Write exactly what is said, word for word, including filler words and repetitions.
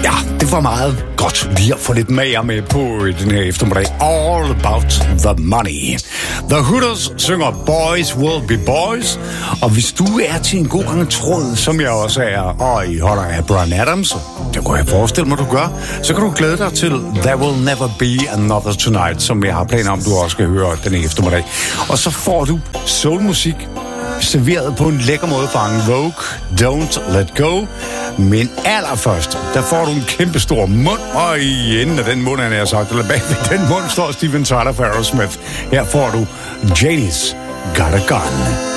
Ja, det var meget godt lige at få lidt mere med på den her eftermiddag. All about the money. The Hooters synger Boys Will Be Boys. Og hvis du er til en god gang tråd, som jeg også er, og I holder af Bryan Adams, det kunne jeg forestille mig, du gør, så kan du glæde dig til There Will Never Be Another Tonight, som jeg har planer om, du også skal høre den eftermiddag. Og så får du soulmusik serveret på en lækker måde fra en Vogue, Don't Let Go. Men allerførst, der får du en kæmpe stor mund, og i enden af den mund, han har sagt, eller bag ved den mund, står Steven Tyler for Aerosmith. Her får du Janie's Got a Gun.